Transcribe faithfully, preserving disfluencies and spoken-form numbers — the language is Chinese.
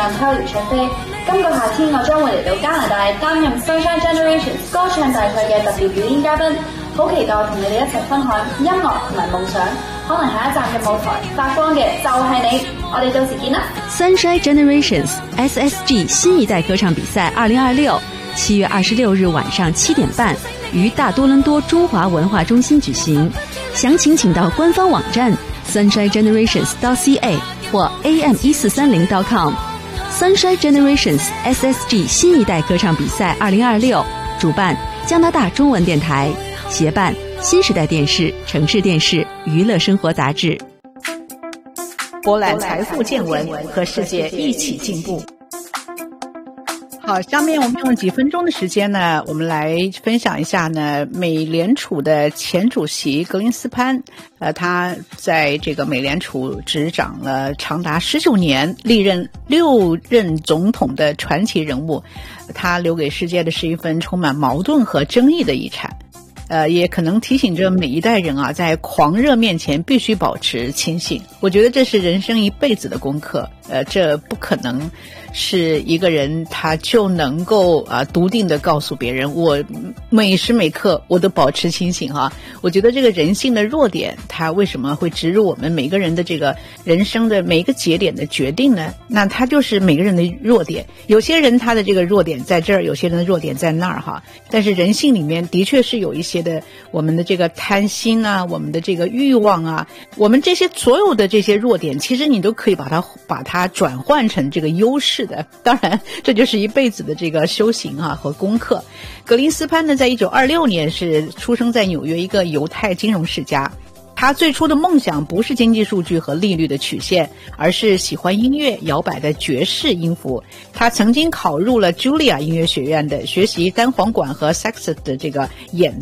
唱 Kelly 卓飛。今個夏天我將會嚟到加拿大擔任 Sunshine Generations 歌唱大賽嘅特別表演嘉賓，好期待同你哋一齊分享音樂同埋夢想。可能下一站嘅舞台發光嘅就係你，我哋到時見啦。 Sunshine Generations S S G 新一代歌唱比賽二零二六，七月二十六日晚上七點半於大多倫多中華文化中心舉行。詳情請到官方網站 sunshine generations dot c a 或 a m 一四三零 dot com。Sunshine Generations S S G 新一代歌唱比賽二零二六，主辦加拿大中文電台，協辦新時代電視、城市電視、娛樂生活雜誌。 博覽財富見聞，和世界一起進步。好，下面我们用几分钟的时间呢，我们来分享一下呢，美联储的前主席格林斯潘，呃，他在这个美联储执掌了长达十九年，历任六任总统的传奇人物，他留给世界的是一份充满矛盾和争议的遗产。呃，也可能提醒着每一代人啊，在狂热面前必须保持清醒。我觉得这是人生一辈子的功课，呃，这不可能是一个人他就能够啊、呃、笃定的告诉别人，我每时每刻我都保持清醒哈。我觉得这个人性的弱点，它为什么会植入我们每个人的这个人生的每一个节点的决定呢？那它就是每个人的弱点。有些人他的这个弱点在这儿，有些人的弱点在那儿哈。但是人性里面的确是有一些的我们的这个贪心啊，我们的这个欲望啊，我们这些所有的这些弱点，其实你都可以把它把它转换成这个优势的。当然这就是一辈子的这个修行啊和功课。格林斯潘呢，在一九二六年是出生在纽约一个犹太金融世家。他最初的梦想不是经济数据和利率的曲线，而是喜欢音乐摇摆的爵士音符。他曾经考入了茱莉亚音乐学院的学习单簧管和萨克斯的这个演